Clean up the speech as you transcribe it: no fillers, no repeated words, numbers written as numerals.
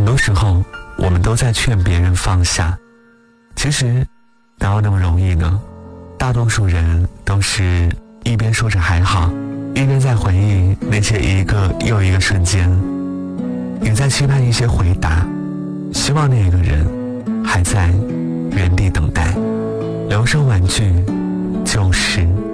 多时候我们都在劝别人放下，其实哪有那么容易呢？大多数人都是一边说着还好，一边在回忆那些一个又一个瞬间，也在期盼一些回答，希望那个人还在原地等待。留声玩具就是